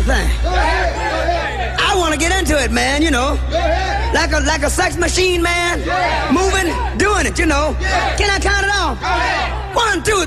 thing. I want to get into it, man, you know. Like a sex machine, man. Moving, doing it, you know. Can I count it off? 1, 2,